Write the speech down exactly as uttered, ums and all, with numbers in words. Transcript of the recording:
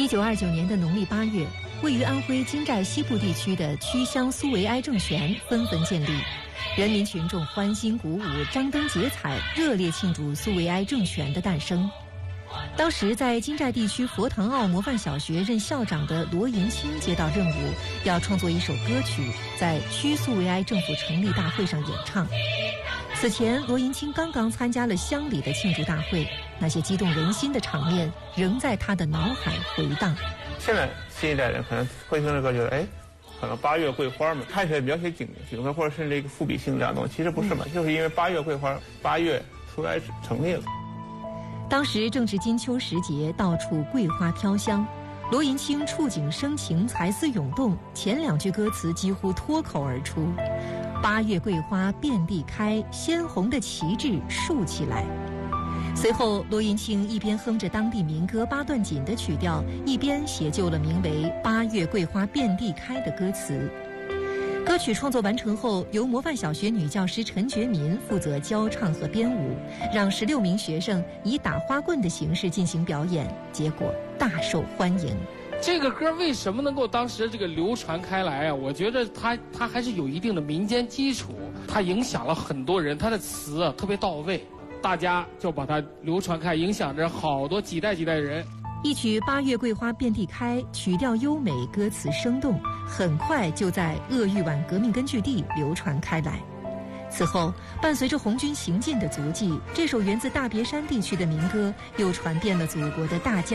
一九二九年的农历八月，位于安徽金寨西部地区的曲乡苏维埃政权纷纷建立，人民群众欢欣鼓舞，张灯结彩，热烈庆祝苏维埃政权的诞生。当时在金寨地区佛堂坳模范小学任校长的罗银清接到任务，要创作一首歌曲，在曲苏维埃政府成立大会上演唱。此前，罗银清刚刚参加了乡里的庆祝大会，那些激动人心的场面仍在他的脑海回荡。 现在新一代人可能会听这歌，觉得哎，可能八月桂花嘛，看起来描写景景色，或者甚至一个赋比兴这样的东西，其实不是嘛，嗯、就是因为八月桂花，八月苏维埃成立了。 当时正值金秋时节，到处桂花飘香，罗银清触景生情，才思涌动，前两句歌词几乎脱口而出：八月桂花遍地开，鲜红的旗帜竖起来。随后，罗银清一边哼着当地民歌八段锦的曲调，一边写就了名为《八月桂花遍地开》的歌词。歌曲创作完成后，由模范小学女教师陈觉民负责教唱和编舞，让十六名学生以打花棍的形式进行表演，结果大受欢迎。 这个歌为什么能够当时这个流传开来啊？我觉得它它还是有一定的民间基础，它影响了很多人，它的词啊特别到位，大家就把它流传开，影响着好多几代几代人。 一曲《八月桂花遍地开》，曲调优美，歌词生动，很快就在鄂豫皖革命根据地流传开来。此后，伴随着红军行进的足迹，这首源自大别山地区的民歌又传遍了祖国的大江